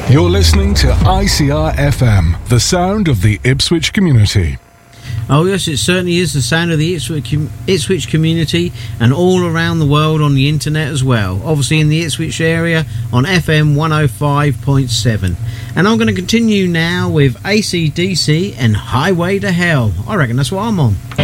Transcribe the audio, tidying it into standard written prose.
You're listening to ICR FM, the sound of the Ipswich community. Oh yes, it certainly is the sound of the Ipswich community, and all around the world on the internet as well. Obviously in the Ipswich area on FM 105.7. And I'm going to continue now with AC/DC and Highway to Hell. I reckon that's what I'm on.